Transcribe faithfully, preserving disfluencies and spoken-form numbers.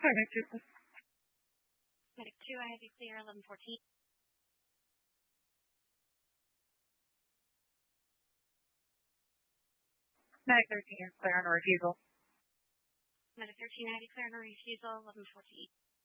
Medic two. Medic two, I have you clear, eleven fourteen. Medic thirteen, you're clear on a refusal. Medic thirteen, I have you clear on a refusal, eleven fourteen.